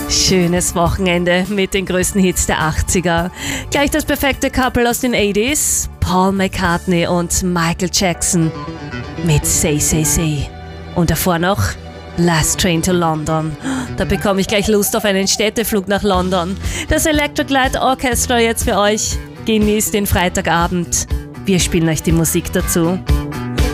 Schönes Wochenende mit den größten Hits der 80er. Gleich das perfekte Couple aus den 80s, Paul McCartney und Michael Jackson mit Say Say Say. Und davor noch Last Train to London. Da bekomme ich gleich Lust auf einen Städteflug nach London. Das Electric Light Orchestra jetzt für euch. Genießt den Freitagabend. Wir spielen euch die Musik dazu.